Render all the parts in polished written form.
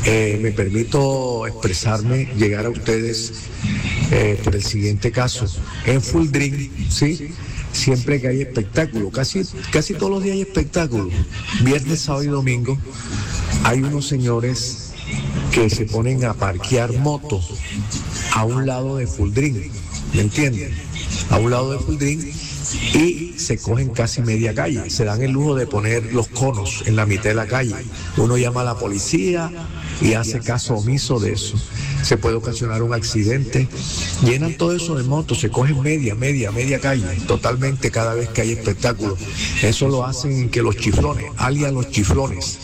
Me permito expresarme, llegar a ustedes por el siguiente caso. En Full Drink, ¿sí? Siempre que hay espectáculo, casi todos los días hay espectáculo, viernes, sábado y domingo, hay unos señores que se ponen a parquear motos a un lado de Full Drink, ¿me entienden? A un lado de Full Drink, y se cogen casi media calle, se dan el lujo de poner los conos en la mitad de la calle. Uno llama a la policía y hace caso omiso de eso. Se puede ocasionar un accidente. Llenan todo eso de motos, se cogen media calle, totalmente cada vez que hay espectáculo. Eso lo hacen que los chiflones, alias los chiflones.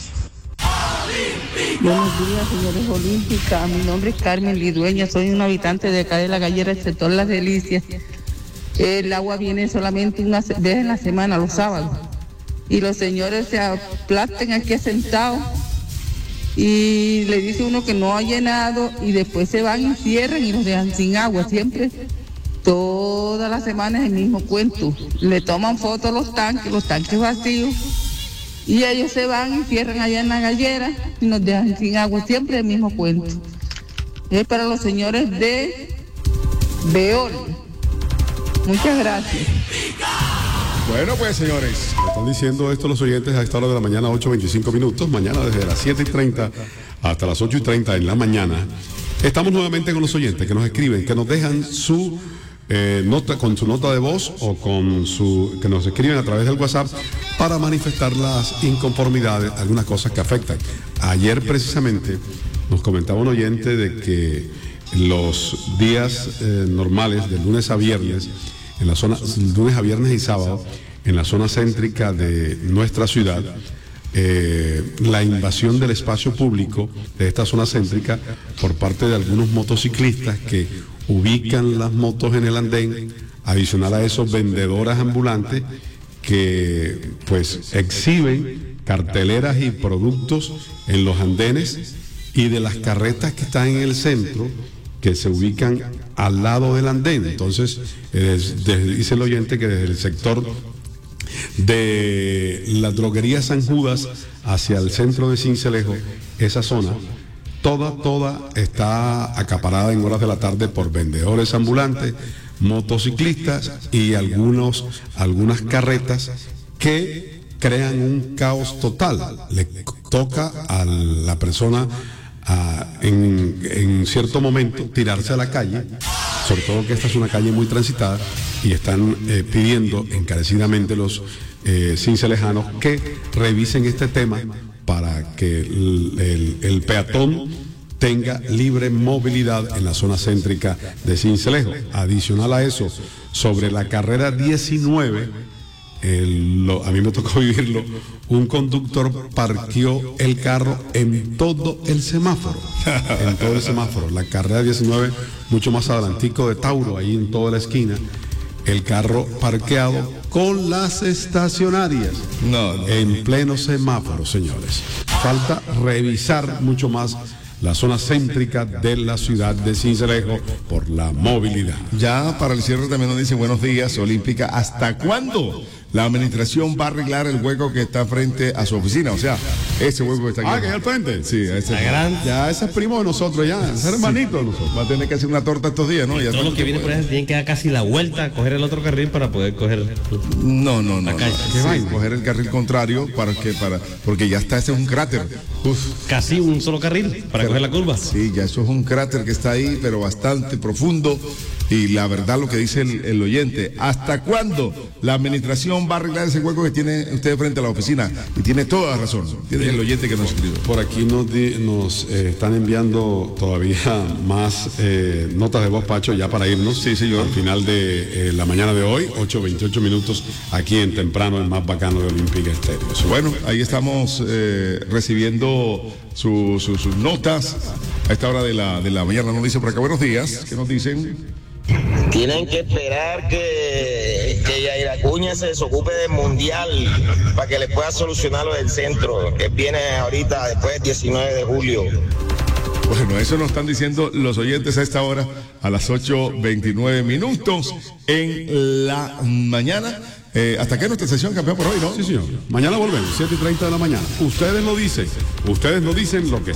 Buenos días, señores Olímpica. Mi nombre es Carmen Lidueña, soy un habitante de acá de La Gallera, el sector Las Delicias. El agua viene solamente una vez en la semana, los sábados. Y los señores se aplastan aquí sentados y le dice uno que no ha llenado y después se van y cierran y nos dejan sin agua. Siempre, todas las semanas el mismo cuento. Le toman fotos a los tanques vacíos, y ellos se van y cierran allá en La Gallera y nos dejan sin agua. Siempre el mismo cuento. Es para los señores de Beol. Muchas gracias. Bueno, pues señores, están diciendo esto los oyentes a esta hora de la mañana, 8:25 minutos. Mañana desde las 7:30 hasta las 8:30 en la mañana. Estamos nuevamente con los oyentes que nos escriben, que nos dejan su nota, con su nota de voz o con que nos escriben a través del WhatsApp para manifestar las inconformidades, algunas cosas que afectan. Ayer precisamente nos comentaba un oyente de que los días normales, de lunes a viernes, en la zona, lunes a viernes y sábado, en la zona céntrica de nuestra ciudad, la invasión del espacio público de esta zona céntrica por parte de algunos motociclistas que ubican las motos en el andén, adicional a esos vendedoras ambulantes que pues exhiben carteleras y productos en los andenes y de las carretas que están en el centro, que se ubican al lado del andén. Entonces, dice el oyente que desde el sector de la droguería San Judas hacia el centro de Sincelejo, esa zona, toda está acaparada en horas de la tarde por vendedores ambulantes, motociclistas y algunas carretas que crean un caos total. Le toca a la persona en cierto momento tirarse a la calle, sobre todo que esta es una calle muy transitada, y están pidiendo encarecidamente los cincelejanos que revisen este tema para que el peatón tenga libre movilidad en la zona céntrica de Sincelejo. Adicional a eso, sobre la carrera 19, a mí me tocó vivirlo, un conductor parqueó el carro en todo el semáforo, la carrera 19, mucho más adelantico de Tauro, ahí en toda la esquina, el carro parqueado con las estacionarias, en pleno semáforo, señores. Falta revisar mucho más la zona céntrica de la ciudad de Sincelejo por la movilidad. Ya para el cierre también nos dice: buenos días, Olímpica, ¿hasta cuándo la administración va a arreglar el hueco que está frente a su oficina? O sea, ese hueco que está aquí. Que es al frente. Sí, ese. Ya ese es primo de nosotros, ya, ese es hermanito de nosotros. Va a tener que hacer una torta estos días, ¿no? Ya todos los que vienen por ahí tienen que dar casi la vuelta a coger el otro carril para poder coger la calle. Sí, coger el carril contrario porque ya está, ese es un cráter. Casi un solo carril para coger la curva. Sí, ya eso es un cráter que está ahí, pero bastante profundo. Y la verdad, lo que dice el oyente: ¿hasta cuándo la administración va a arreglar ese hueco que tiene usted frente a la oficina? Y tiene toda la razón. Tiene el oyente que nos escribe. Por aquí nos están enviando todavía más notas de voz, Pacho, ya para irnos. Sí, señor. Al final de la mañana de hoy, 8:28 minutos, aquí en Temprano, el más bacano de Olímpica Estéreo. Bueno, ahí estamos recibiendo sus notas a esta hora de la mañana. Nos dice por acá: buenos días. ¿Qué nos dicen? Tienen que esperar que Yair Acuña se desocupe del mundial para que le pueda solucionar lo del centro, que viene ahorita después del 19 de julio. Bueno, eso nos están diciendo los oyentes a esta hora, a las 8:29 minutos en la mañana. Hasta aquí nuestra sesión, campeón, por hoy, ¿no? Sí, señor. Mañana volvemos, 7:30 de la mañana. Ustedes nos dicen lo que